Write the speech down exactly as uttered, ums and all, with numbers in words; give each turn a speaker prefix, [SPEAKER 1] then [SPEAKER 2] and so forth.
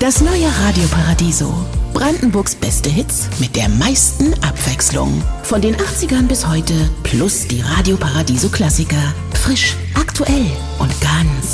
[SPEAKER 1] Das neue Radio Paradiso. Brandenburgs beste Hits mit der meisten Abwechslung. Von den achtzigern bis heute plus die Radio Paradiso Klassiker. Frisch, aktuell und ganz